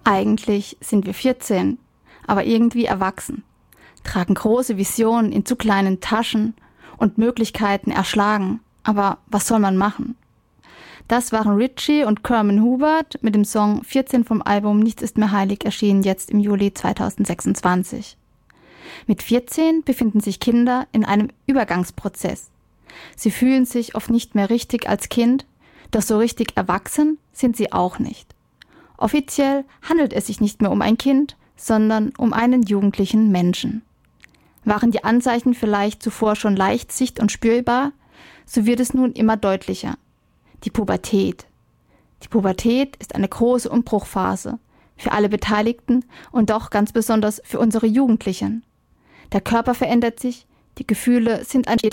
Eigentlich sind wir 14, aber irgendwie erwachsen, tragen große Visionen in zu kleinen Taschen und Möglichkeiten erschlagen. Aber was soll man machen? Das waren Ritchie und Kerman Hubert mit dem Song 14 vom Album Nichts ist mehr heilig, erschienen jetzt im Juli 2026. Mit 14 befinden sich Kinder in einem Übergangsprozess. Sie fühlen sich oft nicht mehr richtig als Kind, doch so richtig erwachsen sind sie auch nicht. Offiziell handelt es sich nicht mehr um ein Kind, sondern um einen jugendlichen Menschen. Waren die Anzeichen vielleicht zuvor schon leicht sicht- und spürbar, so wird es nun immer deutlicher. Die Pubertät. Die Pubertät ist eine große Umbruchphase für alle Beteiligten und doch ganz besonders für unsere Jugendlichen. Der Körper verändert sich, die Gefühle sind ein